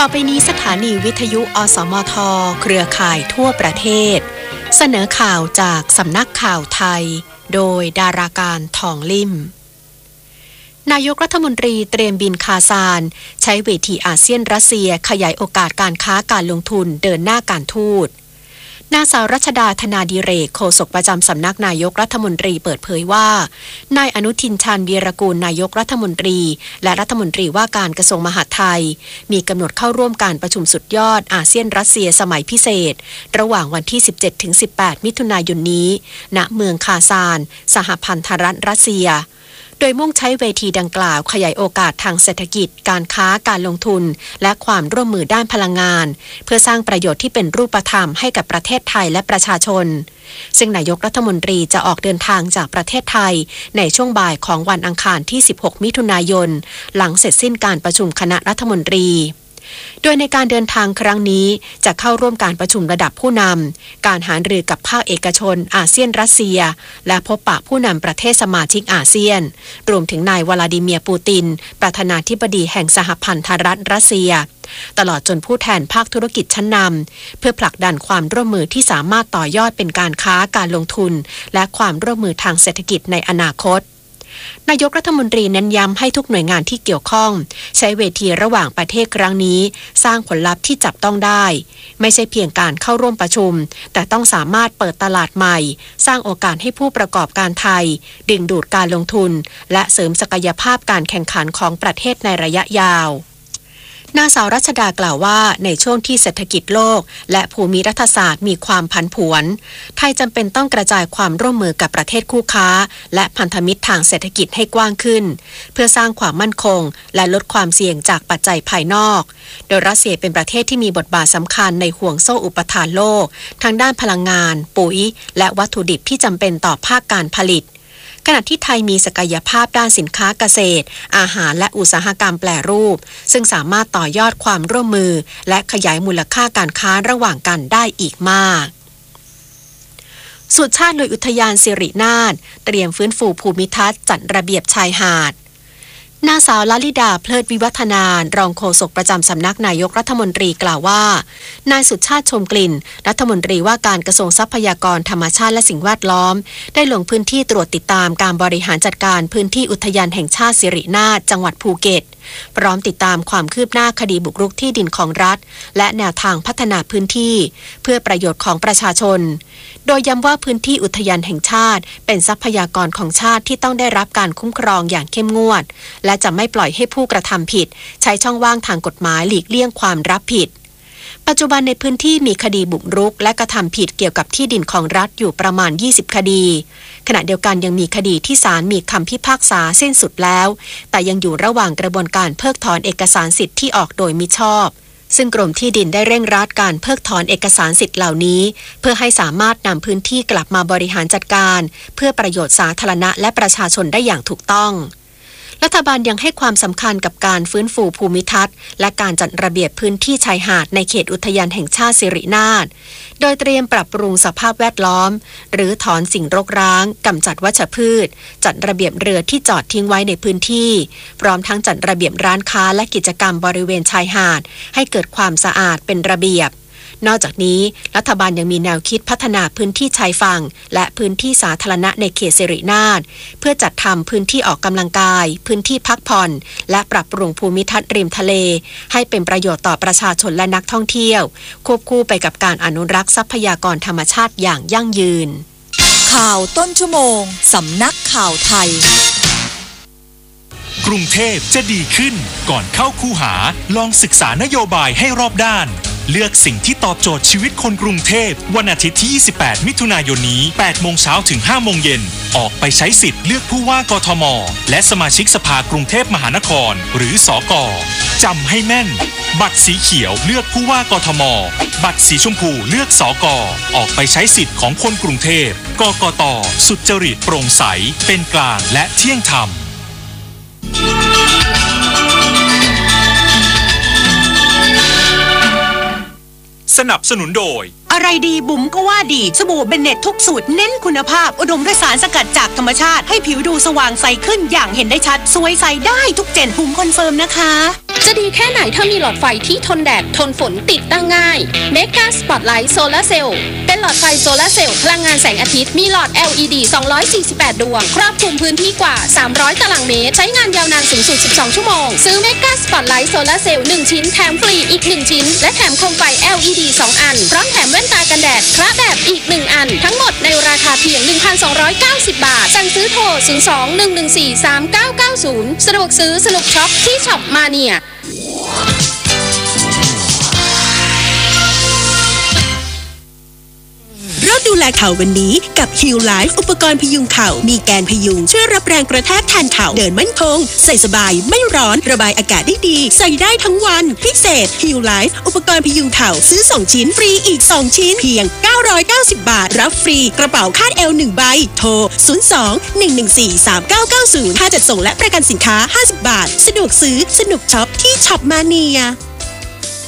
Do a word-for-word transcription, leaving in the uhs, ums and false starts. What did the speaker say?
อไปนี้สถานีวิทยุอสมทเครือข่ายทั่วประเทศเสนอข่าวจากสำนักข่าวไทยโดยดาราการทองลิ่มนายกรัฐมนตรีเตรียมบินคาซานใช้เวทีอาเซียนรัสเซียขยายโอกาสการค้าการลงทุนเดินหน้าการทูตนางสาวรัชดาธนาดิเรกโฆษกประจำสำนักนายกรัฐมนตรีเปิดเผยว่านายอนุทินชาญวีรกูลนายกรัฐมนตรีและรัฐมนตรีว่าการกระทรวงมหาดไทยมีกำหนดเข้าร่วมการประชุมสุดยอดอาเซียนรัสเซียสมัยพิเศษระหว่างวันที่ สิบเจ็ดถึงสิบแปด มิถุนายนนี้ณเมืองคาซานสหพันธรัฐรัสเซียโดยมุ่งใช้เวทีดังกล่าวขยายโอกาสทางเศรษฐกิจการค้าการลงทุนและความร่วมมือด้านพลังงานเพื่อสร้างประโยชน์ที่เป็นรูปธรรมให้กับประเทศไทยและประชาชนซึ่งนายกรัฐมนตรีจะออกเดินทางจากประเทศไทยในช่วงบ่ายของวันอังคารที่ สิบหก มิถุนายนหลังเสร็จสิ้นการประชุมคณะรัฐมนตรีโดยในการเดินทางครั้งนี้จะเข้าร่วมการประชุมระดับผู้นำการหารือกับภาคเอกชนอาเซียนรัสเซียและพบปะผู้นำประเทศสมาชิกอาเซียนรวมถึงนายวลาดิเมียร์ปูตินประธานาธิบดีแห่งสหพันธรัฐรัสเซียตลอดจนผู้แทนภาคธุรกิจชั้นนำเพื่อผลักดันความร่วมมือที่สามารถต่อยอดเป็นการค้าการลงทุนและความร่วมมือทางเศรษฐกิจในอนาคตนายกรัฐมนตรีเน้นย้ำให้ทุกหน่วยงานที่เกี่ยวข้องใช้เวทีระหว่างประเทศครั้งนี้สร้างผลลัพธ์ที่จับต้องได้ไม่ใช่เพียงการเข้าร่วมประชุมแต่ต้องสามารถเปิดตลาดใหม่สร้างโอกาสให้ผู้ประกอบการไทยดึงดูดการลงทุนและเสริมศักยภาพการแข่งขันของประเทศในระยะยาวนางสาวรัชดากล่าวว่าในช่วงที่เศรษฐกิจโลกและภูมิรัฐศาสตร์มีความผันผวนไทยจำเป็นต้องกระจายความร่วมมือกับประเทศคู่ค้าและพันธมิตรทางเศรษฐกิจให้กว้างขึ้นเพื่อสร้างความมั่นคงและลดความเสี่ยงจากปัจจัยภายนอกโดยรัสเซียเป็นประเทศที่มีบทบาทสำคัญในห่วงโซ่อุปทานโลกทางด้านพลังงานปุ๋ยและวัตถุดิบที่จำเป็นต่อภาคการผลิตขณะที่ไทยมีศักยภาพด้านสินค้าเกษตรอาหารและอุตสาหกรรมแปรรูปซึ่งสามารถต่อยอดความร่วมมือและขยายมูลค่าการค้าระหว่างกันได้อีกมากสุชาติหน่วยอุทยานสิรินาถเตรียมฟื้นฟูภูมิทัศน์จัดระเบียบชายหาดนางสาวลลิดาเพลิดวิวัฒนารองโฆษกประจำสำนักนายกรัฐมนตรีกล่าวว่านายสุชาติชมกลิ่นรัฐมนตรีว่าการกระทรวงทรัพยากรธรรมชาติและสิ่งแวดล้อมได้ลงพื้นที่ตรวจติดตามการบริหารจัดการพื้นที่อุทยานแห่งชาติสิรินาถจังหวัดภูเก็ตพร้อมติดตามความคืบหน้าคดีบุกรุกที่ดินของรัฐและแนวทางพัฒนาพื้นที่เพื่อประโยชน์ของประชาชนโดยย้ำว่าพื้นที่อุทยานแห่งชาติเป็นทรัพยากรของชาติที่ต้องได้รับการคุ้มครองอย่างเข้มงวดและจะไม่ปล่อยให้ผู้กระทำผิดใช้ช่องว่างทางกฎหมายหลีกเลี่ยงความรับผิดปัจจุบันในพื้นที่มีคดีบุกรุกและกระทำผิดเกี่ยวกับที่ดินของรัฐอยู่ประมาณยี่สิบคดีขณะเดียวกันยังมีคดีที่ศาลมีคำพิพากษาสิ้นสุดแล้วแต่ยังอยู่ระหว่างกระบวนการเพิกถอนเอกสารสิทธิ์ที่ออกโดยมิชอบซึ่งกรมที่ดินได้เร่งรัดการเพิกถอนเอกสารสิทธิ์เหล่านี้เพื่อให้สามารถนำพื้นที่กลับมาบริหารจัดการเพื่อประโยชน์สาธารณะและประชาชนได้อย่างถูกต้องรัฐบาลยังให้ความสำคัญกับการฟื้นฟูภูมิทัศน์และการจัดระเบียบพื้นที่ชายหาดในเขตอุทยานแห่งชาติสิรินาถโดยเตรียมปรับปรุงสภาพแวดล้อมหรือถอนสิ่งรกร้างกำจัดวัชพืชจัดระเบียบเรือที่จอดทิ้งไว้ในพื้นที่พร้อมทั้งจัดระเบียบร้านค้าและกิจกรรมบริเวณชายหาดให้เกิดความสะอาดเป็นระเบียบนอกจากนี้รัฐบาลยังมีแนวคิดพัฒนาพื้นที่ชายฝั่งและพื้นที่สาธารณะในเขตสิรินาถเพื่อจัดทำพื้นที่ออกกำลังกายพื้นที่พักผ่อนและปรับปรุงภูมิทัศน์ริมทะเลให้เป็นประโยชน์ต่อประชาชนและนักท่องเที่ยวควบคู่ไปกับการอนุรักษ์ทรัพยากรธรรมชาติอย่างยั่งยืนข่าวต้นชั่วโมงสำนักข่าวไทยกรุงเทพจะดีขึ้นก่อนเข้าคูหาลองศึกษานโยบายให้รอบด้านเลือกสิ่งที่ตอบโจทย์ชีวิตคนกรุงเทพวันอาทิตย์ที่ยี่สิบแปดมิถุนายนนี้แปดโมงเช้าถึงห้าโมงเย็นออกไปใช้สิทธิ์เลือกผู้ว่ากทมและสมาชิกสภากรุงเทพมหานครหรือสก.จำให้แม่นบัตรสีเขียวเลือกผู้ว่ากทมบัตรสีชมพูเลือกสก.ออกไปใช้สิทธิ์ของคนกรุงเทพกกต.สุจริตโปร่งใสเป็นกลางและเที่ยงธรรมสนับสนุนโดยอะไรดีบุ๋มก็ว่าดีสบู่เบนเน็ตทุกสูตรเน้นคุณภาพอุดมด้วยสารสกัดจากธรรมชาติให้ผิวดูสว่างใสขึ้นอย่างเห็นได้ชัดสวยใสได้ทุกเจนบุ๋มคอนเฟิร์มนะคะจะดีแค่ไหนถ้ามีหลอดไฟที่ทนแดดทนฝนติดตั้งง่าย Mega Spotlight Solar Cell เป็นหลอดไฟโซลาร์เซลล์พลังงานแสงอาทิตย์มีหลอด แอล อี ดี สองร้อยสี่สิบแปด ดวงครอบคลุมพื้นที่กว่าสามร้อยตารางเมตรใช้งานยาวนานสูงสุดสิบสองชั่วโมงซื้อ Mega Spotlight Solar Cell หนึ่งชิ้นแถมฟรีอีกหนึ่งชิ้นและแถมโคมไฟ แอล อี ดี สองอันพร้อมแถมแว่นตากันแดดคละแบบอีกหนึ่งอันทั้งหมดในราคาเพียง หนึ่งพันสองร้อยเก้าสิบ บาทสั่งซื้อโทรศูนย์ สอง หนึ่ง หนึ่ง สี่ สาม เก้า เก้า ศูนย์สะดวกซื้อสนุกช็อปที่ช็อปมาเนียรอบดูแลเข่าวันนี้กับ Heal Life อุปกรณ์พยุงเข่ามีแกนพยุงช่วยรับแรงกระแทกแทนเข่าเดินมั่นคงใส่สบายไม่ร้อนระบายอากาศได้ดีใส่ได้ทั้งวันพิเศษ Heal Life อุปกรณ์พยุงเข่าซื้อสองชิ้นฟรีอีกสองชิ้นเพียงเก้าร้อยเก้าสิบบาทรับฟรีกระเป๋าคาดเอวหนึ่งใบโทรศูนย์ สอง หนึ่ง หนึ่ง สี่ สาม เก้า เก้า ศูนย์ค่าจัดส่งและประกันสินค้าห้าสิบบาทสะดวกซื้อสนุกช็อปที่ช็อปมาเนีย